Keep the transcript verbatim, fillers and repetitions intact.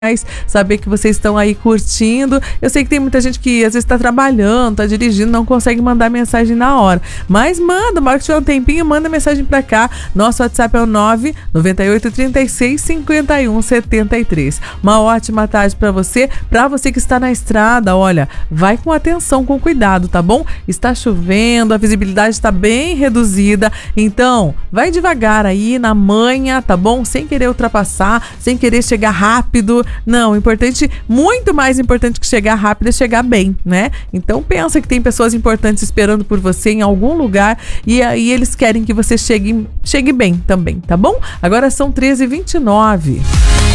saber que vocês estão aí curtindo. Eu sei que tem muita gente que às vezes está trabalhando, está dirigindo, não consegue mandar mensagem na hora, mas manda, marca tiver um tempinho, manda mensagem para cá. Nosso WhatsApp é o nove nove oito três seis cinco um sete três. Uma ótima tarde para você. Para você que está na estrada, olha, vai com atenção, com cuidado, tá bom? Está chovendo, a visibilidade está bem reduzida, então vai devagar aí na manha, tá bom? Sem querer ultrapassar, sem querer chegar rápido. Não, importante, muito mais importante que chegar rápido é chegar bem, né? Então pensa que tem pessoas importantes esperando por você em algum lugar e aí eles querem que você chegue, chegue bem também, tá bom? Agora são treze e vinte e nove.